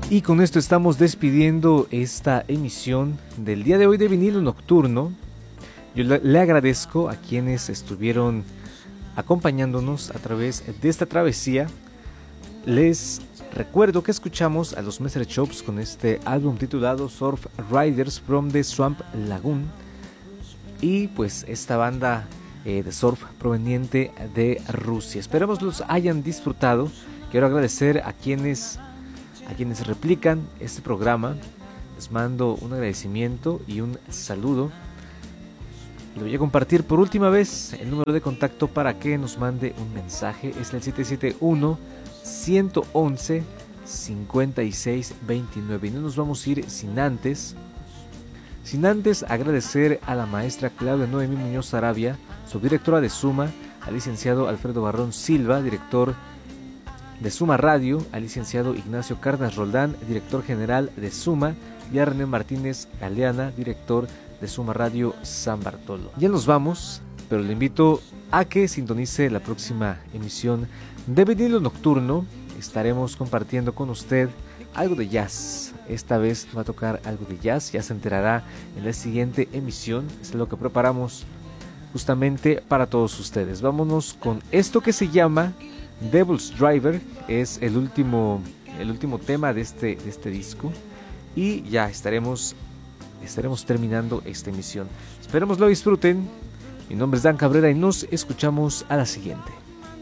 Y con esto estamos despidiendo esta emisión del día de hoy de Vinilo Nocturno. Yo le agradezco a quienes estuvieron acompañándonos a través de esta travesía. Les recuerdo que escuchamos a los Messer Chops con este álbum titulado Surf Riders from the Swamp Lagoon. Y pues esta banda de surf proveniente de Rusia. Esperamos los hayan disfrutado. Quiero agradecer a quienes replican este programa. Les mando un agradecimiento y un saludo. Le voy a compartir por última vez el número de contacto para que nos mande un mensaje. Es el 771-111-5629. Y no nos vamos a ir sin antes agradecer a la maestra Claudia Noemí Muñoz Arabia, subdirectora de Suma, al licenciado Alfredo Barrón Silva, director de Suma Radio, al licenciado Ignacio Cárdenas Roldán, director general de Suma, y a René Martínez Galeana, director de Suma Radio San Bartolo. Ya nos vamos, pero le invito a que sintonice la próxima emisión de Vinilo Nocturno. Estaremos compartiendo con usted algo de jazz. Esta vez va a tocar algo de jazz, ya se enterará en la siguiente emisión. Es lo que preparamos justamente para todos ustedes. Vámonos con esto que se llama Devil's Driver. Es el último tema de este disco. Y ya estaremos terminando esta emisión. Esperemos lo disfruten. Mi nombre es Dan Cabrera y nos escuchamos a la siguiente.